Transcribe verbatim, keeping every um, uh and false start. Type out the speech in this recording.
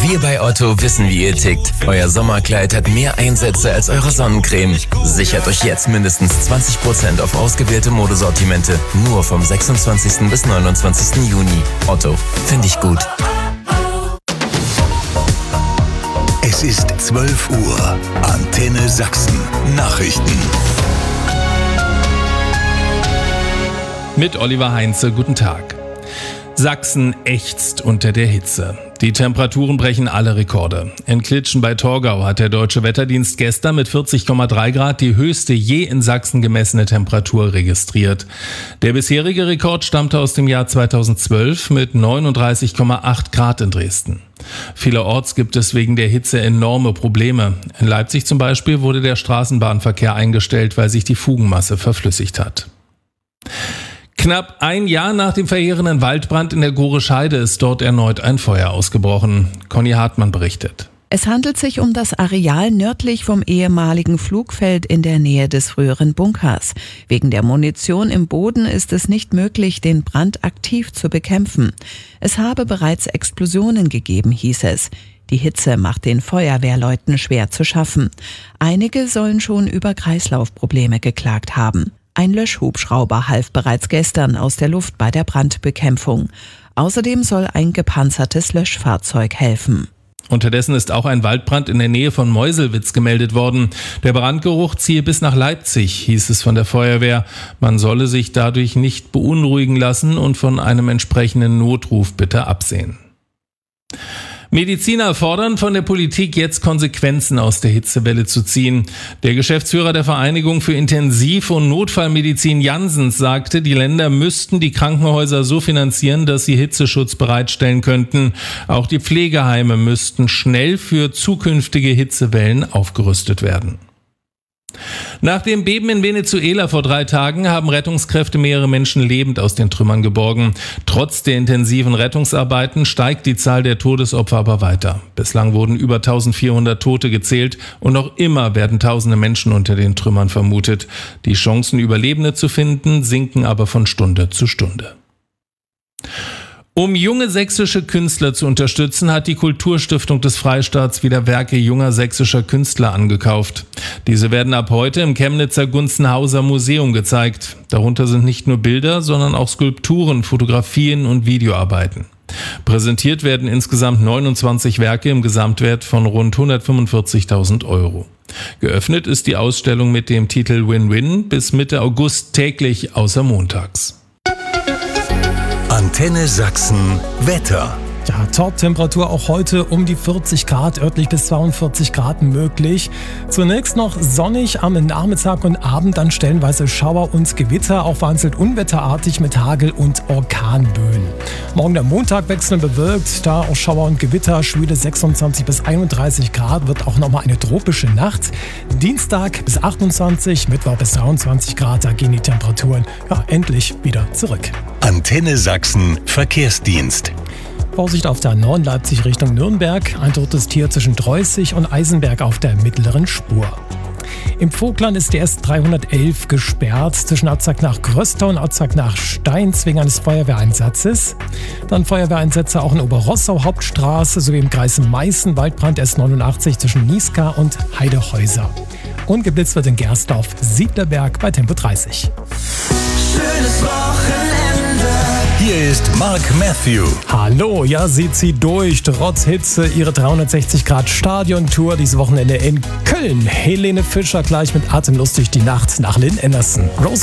Wir bei Otto wissen, wie ihr tickt. Euer Sommerkleid hat mehr Einsätze als eure Sonnencreme. Sichert euch jetzt mindestens zwanzig Prozent auf ausgewählte Modesortimente. Nur vom sechsundzwanzigsten bis neunundzwanzigsten Juni. Otto, finde ich gut. Es ist zwölf Uhr. Antenne Sachsen. Nachrichten. Mit Oliver Heinze, guten Tag. Sachsen ächzt unter der Hitze. Die Temperaturen brechen alle Rekorde. In Klitschen bei Torgau hat der Deutsche Wetterdienst gestern mit vierzig Komma drei Grad die höchste je in Sachsen gemessene Temperatur registriert. Der bisherige Rekord stammte aus dem Jahr zweitausendzwölf mit neununddreißig Komma acht Grad in Dresden. Vielerorts gibt es wegen der Hitze enorme Probleme. In Leipzig zum Beispiel wurde der Straßenbahnverkehr eingestellt, weil sich die Fugenmasse verflüssigt hat. Knapp ein Jahr nach dem verheerenden Waldbrand in der Gorescheide ist dort erneut ein Feuer ausgebrochen. Conny Hartmann berichtet. Es handelt sich um das Areal nördlich vom ehemaligen Flugfeld in der Nähe des früheren Bunkers. Wegen der Munition im Boden ist es nicht möglich, den Brand aktiv zu bekämpfen. Es habe bereits Explosionen gegeben, hieß es. Die Hitze macht den Feuerwehrleuten schwer zu schaffen. Einige sollen schon über Kreislaufprobleme geklagt haben. Ein Löschhubschrauber half bereits gestern aus der Luft bei der Brandbekämpfung. Außerdem soll ein gepanzertes Löschfahrzeug helfen. Unterdessen ist auch ein Waldbrand in der Nähe von Meuselwitz gemeldet worden. Der Brandgeruch ziehe bis nach Leipzig, hieß es von der Feuerwehr. Man solle sich dadurch nicht beunruhigen lassen und von einem entsprechenden Notruf bitte absehen. Mediziner fordern von der Politik jetzt Konsequenzen aus der Hitzewelle zu ziehen. Der Geschäftsführer der Vereinigung für Intensiv- und Notfallmedizin Janssens sagte, die Länder müssten die Krankenhäuser so finanzieren, dass sie Hitzeschutz bereitstellen könnten. Auch die Pflegeheime müssten schnell für zukünftige Hitzewellen aufgerüstet werden. Nach dem Beben in Venezuela vor drei Tagen haben Rettungskräfte mehrere Menschen lebend aus den Trümmern geborgen. Trotz der intensiven Rettungsarbeiten steigt die Zahl der Todesopfer aber weiter. Bislang wurden über eintausendvierhundert Tote gezählt und noch immer werden tausende Menschen unter den Trümmern vermutet. Die Chancen, Überlebende zu finden, sinken aber von Stunde zu Stunde. Um junge sächsische Künstler zu unterstützen, hat die Kulturstiftung des Freistaats wieder Werke junger sächsischer Künstler angekauft. Diese werden ab heute im Chemnitzer Gunzenhauser Museum gezeigt. Darunter sind nicht nur Bilder, sondern auch Skulpturen, Fotografien und Videoarbeiten. Präsentiert werden insgesamt neunundzwanzig Werke im Gesamtwert von rund hundertfünfundvierzigtausend Euro. Geöffnet ist die Ausstellung mit dem Titel Win-Win bis Mitte August täglich außer montags. Antenne Sachsen Wetter. Ja, Top-Temperatur auch heute um die vierzig Grad, örtlich bis zweiundvierzig Grad möglich. Zunächst noch sonnig am Nachmittag und Abend, dann stellenweise Schauer und Gewitter, auch vereinzelt unwetterartig mit Hagel und Orkanböen. Morgen der Montag wechselnd bewölkt, da auch Schauer und Gewitter, schwüle sechsundzwanzig bis einunddreißig Grad, wird auch nochmal eine tropische Nacht. Dienstag bis achtundzwanzig, Mittwoch bis dreiundzwanzig Grad, da gehen die Temperaturen ja endlich wieder zurück. Antenne Sachsen Verkehrsdienst. Vorsicht auf der A neun Leipzig Richtung Nürnberg. Ein totes Tier zwischen Dreußig und Eisenberg auf der mittleren Spur. Im Vogtland ist die S dreihundertelf gesperrt zwischen Atzak nach Gröster und Atzak nach Steins wegen eines Feuerwehreinsatzes. Dann Feuerwehreinsätze auch in Oberrossau Hauptstraße sowie im Kreis Meißen, Waldbrand S neunundachtzig zwischen Niska und Heidehäuser. Und geblitzt wird in Gersdorf Siedlerberg bei Tempo dreißig. Schönes Wochenende. Hier ist Mark Matthew. Hallo, ja, sie zieht durch, trotz Hitze, ihre dreihundertsechzig Grad Stadiontour dieses Wochenende in Köln. Helene Fischer gleich mit Atemlos durch die Nacht nach Lynn Anderson. Rose